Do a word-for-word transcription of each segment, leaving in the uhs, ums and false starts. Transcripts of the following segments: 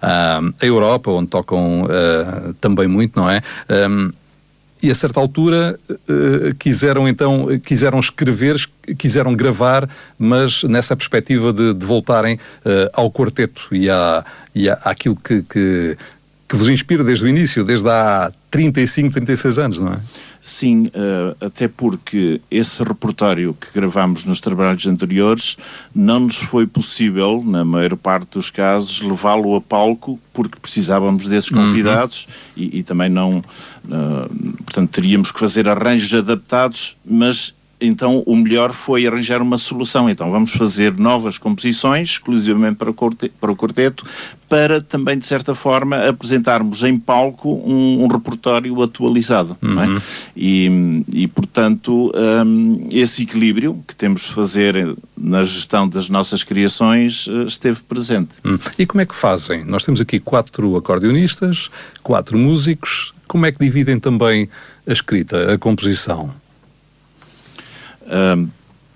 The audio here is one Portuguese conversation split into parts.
à, à Europa, onde tocam uh, também muito, não é? Um, e a certa altura uh, quiseram então, quiseram escrever, quiseram gravar, mas nessa perspectiva de, de voltarem uh, ao quarteto e, à, e à, àquilo que, que, que vos inspira desde o início, desde há trinta e cinco, trinta e seis anos, não é? Sim, uh, até porque esse repertório que gravámos nos trabalhos anteriores não nos foi possível, na maior parte dos casos, levá-lo a palco porque precisávamos desses convidados. Uhum. e, e também não... Uh, portanto, teríamos que fazer arranjos adaptados, mas... Então o melhor foi arranjar uma solução. Então vamos fazer novas composições exclusivamente para o quarteto, para, o quarteto, para também de certa forma apresentarmos em palco um, um repertório atualizado. Uhum. Não é? e, e portanto um, esse equilíbrio que temos de fazer na gestão das nossas criações uh, esteve presente. Uhum. E como é que fazem? Nós temos aqui quatro acordeonistas, quatro músicos. Como é que dividem também a escrita, a composição? Um,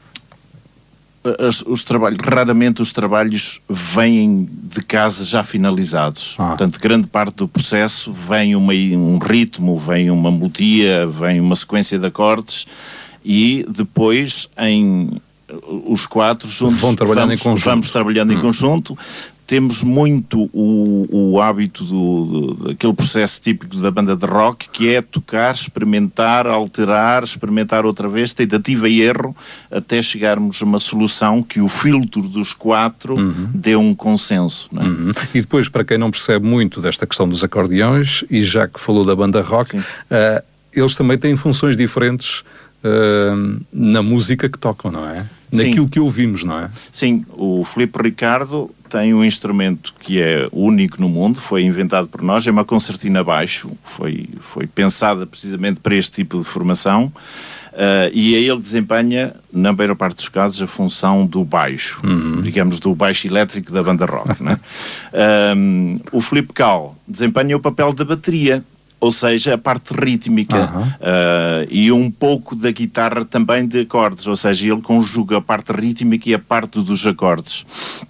os, os trabalhos, raramente os trabalhos vêm de casa já finalizados. Ah. Portanto, grande parte do processo vem uma, um ritmo, vem uma melodia, vem uma sequência de acordes e depois em os quatro juntos Vão trabalhando vamos, em conjunto. vamos trabalhando hum. em conjunto. Temos muito o, o hábito do, do, daquele processo típico da banda de rock, que é tocar, experimentar, alterar, experimentar outra vez, tentativa e erro, até chegarmos a uma solução que o filtro dos quatro uhum. dê um consenso. Não é? Uhum. E depois, para quem não percebe muito desta questão dos acordeões, e já que falou da banda rock, uh, eles também têm funções diferentes uh, na música que tocam, não é? Naquilo Sim. que ouvimos, não é? Sim, o Filipe Ricardo tem um instrumento que é único no mundo, foi inventado por nós, é uma concertina baixo, foi, foi pensada precisamente para este tipo de formação, uh, e é ele que desempenha, na maior parte dos casos, a função do baixo, uhum. digamos, do baixo elétrico da banda rock, não é? um, o Filipe Cal desempenha o papel da bateria, ou seja, a parte rítmica, uhum. uh, e um pouco da guitarra também de acordes, ou seja, ele conjuga a parte rítmica e a parte dos acordes.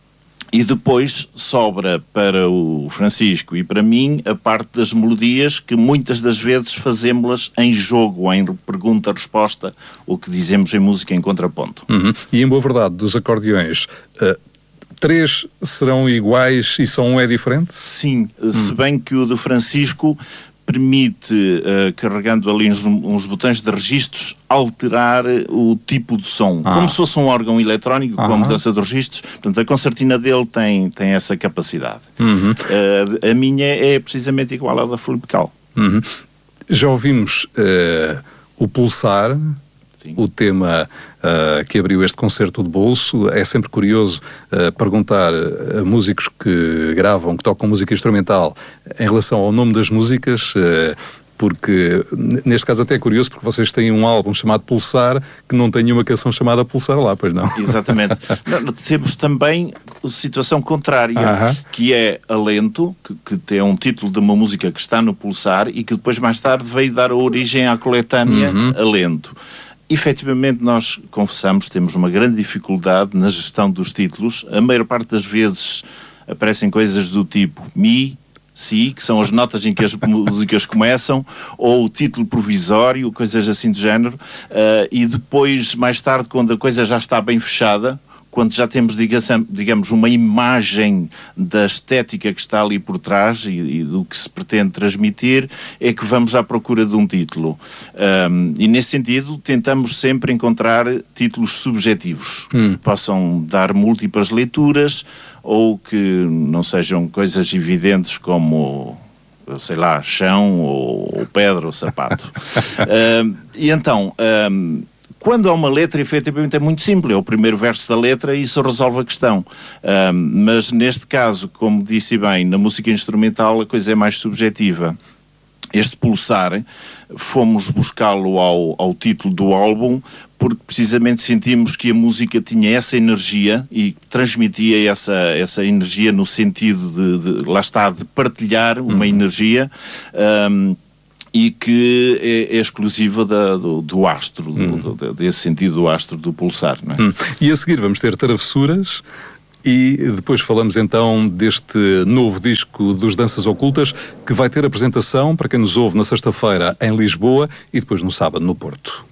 E depois sobra para o Francisco e para mim a parte das melodias, que muitas das vezes fazemos-las em jogo, em pergunta-resposta, o que dizemos em música em contraponto. Uhum. E em boa verdade, dos acordeões, uh, três serão iguais e só um é diferente? Sim, uhum. se bem que o de Francisco permite, uh, carregando ali uns, uns botões de registros, alterar o tipo de som, ah. como se fosse um órgão eletrónico, ah. com a mudança de registros. Portanto, a concertina dele tem, tem essa capacidade. Uhum. Uh, a minha é precisamente igual à da Filipe Cal. Uhum. Já ouvimos uh, o Pulsar, Sim. o tema uh, que abriu este concerto de bolso. É sempre curioso uh, perguntar a músicos que gravam, que tocam música instrumental, em relação ao nome das músicas, uh, porque neste caso até é curioso, porque vocês têm um álbum chamado Pulsar, que não tem nenhuma canção chamada Pulsar lá, pois não? Exatamente. Não, temos também a situação contrária, uh-huh. que é Alento, que, que tem um título de uma música que está no Pulsar e que depois mais tarde veio dar a origem à coletânea uhum. Alento. Efetivamente, nós confessamos, temos uma grande dificuldade na gestão dos títulos. A maior parte das vezes aparecem coisas do tipo Mi, Si, que são as notas em que as músicas começam, ou o título provisório, coisas assim do género, uh, e depois, mais tarde, quando a coisa já está bem fechada, quando já temos, digamos, uma imagem da estética que está ali por trás e, e do que se pretende transmitir, é que vamos à procura de um título. Um, e nesse sentido tentamos sempre encontrar títulos subjetivos, hum. que possam dar múltiplas leituras ou que não sejam coisas evidentes como, sei lá, chão ou, ou pedra ou sapato. um, e então... Um, Quando há uma letra, efetivamente é muito simples, é o primeiro verso da letra e isso resolve a questão. Um, mas neste caso, como disse bem, na música instrumental a coisa é mais subjetiva. Este Pulsar, fomos buscá-lo ao, ao título do álbum, porque precisamente sentimos que a música tinha essa energia e transmitia essa, essa energia no sentido de, de, lá está, de partilhar uma uhum. energia, um, e que é, é exclusiva da, do, do astro, hum. do, do, desse sentido do astro do Pulsar, não é? Hum. E a seguir vamos ter Travessuras, E depois falamos então deste novo disco dos Danças Ocultas, que vai ter apresentação, para quem nos ouve, na sexta-feira em Lisboa e depois no sábado no Porto.